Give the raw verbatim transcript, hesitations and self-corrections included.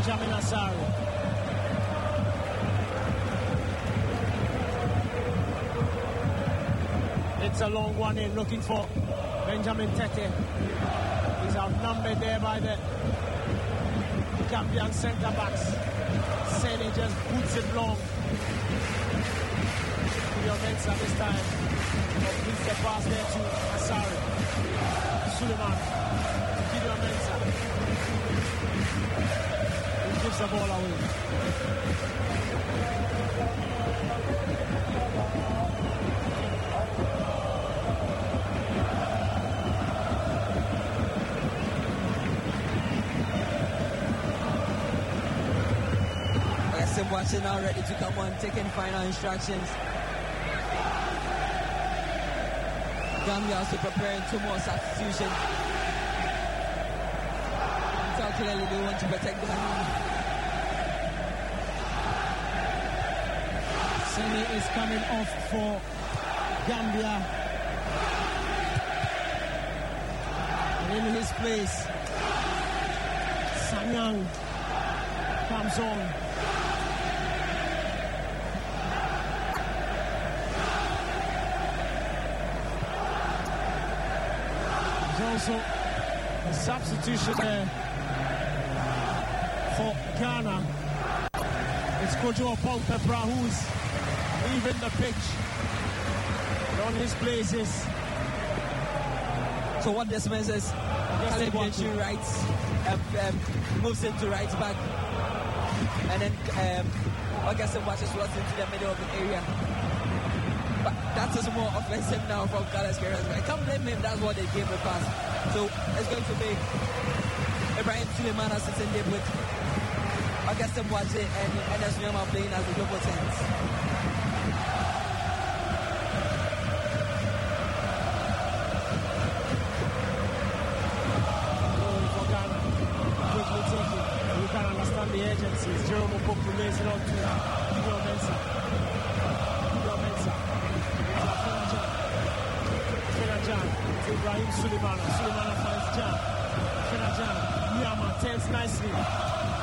Benjamin Asari. It's a long one in, looking for Benjamin Tete. He's outnumbered there by the Gambian centre backs. Sene just boots it long. Gideon Mensah this time completes the pass there to Asari. Suleiman. Gideon Mensah. He gives the ball away. Watching now, ready to come on, taking final instructions. Gambia also preparing two more substitutions. So clearly they want to protect the money. Sene is coming off for Gambia. And in his place, Sanyang comes on. Also a substitution there for Ghana. It's Kojo Pepra who's leaving the pitch. And on his places. So what this means is Caleb right um, um, moves into right back, and then um, Augustine watches was into the middle of the area. But that is more offensive now from Carlos Queiroz. I can't blame him, that's what they gave the pass. So it's going to be Ibrahim Suleiman sitting there with Augustine Boise and Enes Nyama playing as the double tens. For Ghana, quickly taking. You can understand the agencies. Jerome Opoku lays it on to Gideon Mensah. Gideon Mensah. Fenajan to Ibrahim Suleiman. Suleiman finds Jan. Fenajan. Nyama turns nicely.